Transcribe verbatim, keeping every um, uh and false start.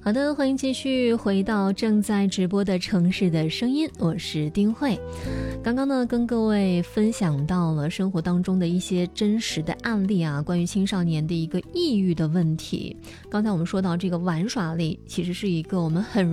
好的，欢迎继续回到正在直播的城市的声音，我是丁慧。刚刚呢，跟各位分享到了生活当中的一些真实的案例啊，关于青少年的一个抑郁的问题。刚才我们说到这个玩耍力，其实是一个我们很